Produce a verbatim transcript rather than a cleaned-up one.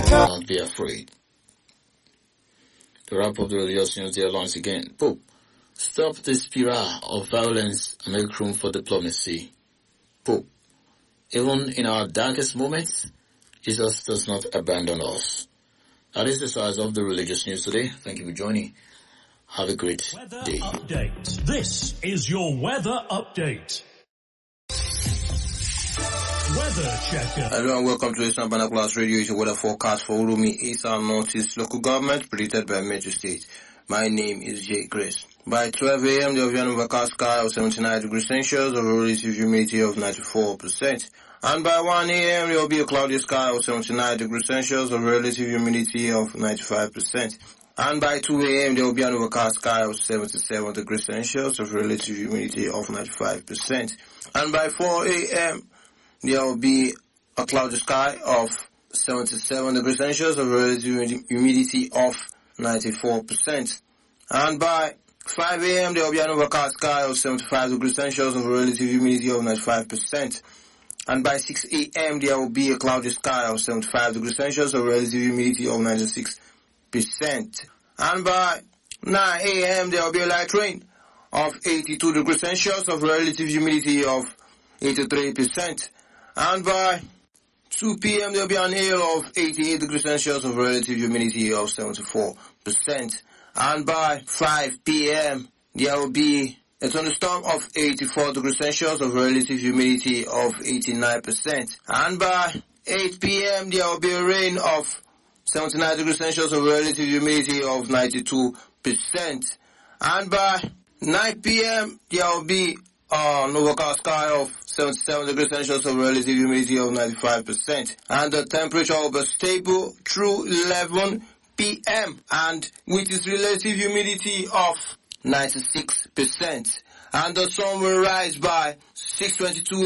not be afraid. To wrap up the religious news here once again, Pope, stop the spiral of violence and make room for diplomacy. Pope, even in our darkest moments, Jesus does not abandon us. That is the size of the religious news today. Thank you for joining. Have a great Weather day. update. This is your weather update. Weather checker. Hello and welcome to Eastern Binoculars Radio. It's your weather forecast for Urumi, East and Northeast local government predicted by Metro State. My name is Jay Grace. By twelve a.m. there will be an overcast sky of seventy-nine degrees Celsius of a relative humidity of ninety-four percent. And by one a.m. there will be a cloudy sky of seventy-nine degrees Celsius of a relative humidity of ninety-five percent. And by two a.m. there will be an overcast sky of seventy-seven degrees Celsius of a relative humidity of ninety-five percent. And by four a.m. there will be a cloudy sky of seventy-seven degrees Celsius of a relative humidity of ninety-four percent. And by five a.m. there will be an overcast sky of seventy-five degrees Celsius of a relative humidity of ninety-five percent. And by six a.m. there will be a cloudy sky of seventy-five degrees Celsius of a relative humidity of ninety-six percent. And by nine a.m. there will be a light rain of eighty-two degrees Celsius of a relative humidity of eighty-three percent. And by two p.m. there will be an hail of eighty-eight degrees Celsius of a relative humidity of seventy-four percent. And by five p.m. there will be a thunderstorm of eighty-four degrees Celsius of a relative humidity of eighty-nine percent. And by eight p.m. there will be a rain of seventy-nine degrees Celsius of a relative humidity of ninety-two percent. And by nine p.m. there will be an overcast sky of seventy-seven degrees Celsius of a relative humidity of ninety-five percent. And the temperature will be stable through eleven p.m. and with its relative humidity of ninety-six percent. And the sun will rise by six twenty-two